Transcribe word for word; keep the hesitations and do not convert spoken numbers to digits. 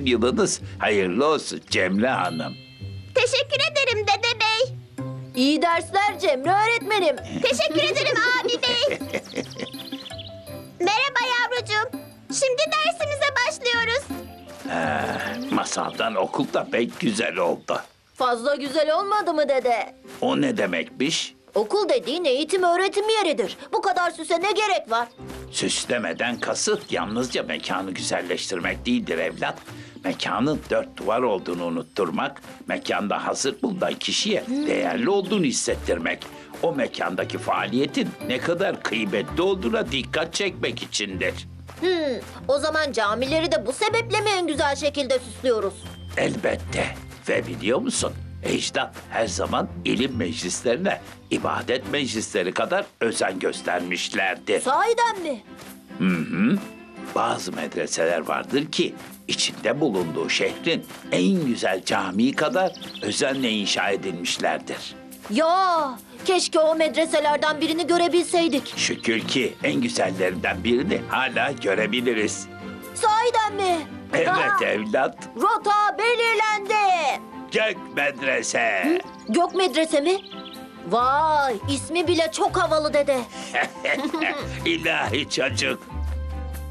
yılınız hayırlı olsun Cemre Hanım. Teşekkür ederim Dede Bey. İyi dersler Cemre öğretmenim. Teşekkür ederim abi bey. Merhaba yavrucuğum. Şimdi dersimize başlıyoruz. Masaldan okulda pek güzel oldu. Fazla güzel olmadı mı dede? O ne demekmiş? Okul dediğin eğitim öğretim yeridir. Bu kadar süse ne gerek var? Süslemeden kasıt yalnızca mekanı güzelleştirmek değildir evlat. Mekanın dört duvar olduğunu unutturmak, mekanda hazır bulunan kişiye değerli olduğunu hissettirmek, o mekandaki faaliyetin ne kadar kıymetli olduğuna dikkat çekmek içindir. Hmm, o zaman camileri de bu sebeple mi en güzel şekilde süslüyoruz? Elbette. Ve biliyor musun? Ecdat her zaman ilim meclislerine, ibadet meclisleri kadar özen göstermişlerdir. Sahiden mi? Bazı medreseler vardır ki içinde bulunduğu şehrin en güzel camii kadar özenle inşa edilmişlerdir. Ya keşke o medreselerden birini görebilseydik. Şükür ki en güzellerinden birini hala görebiliriz. Sahiden mi? Evet Ha, evlat, rota belirlendi. Gök Medrese. Gök medrese mi? Vay ismi bile çok havalı dede. İlahi çocuk.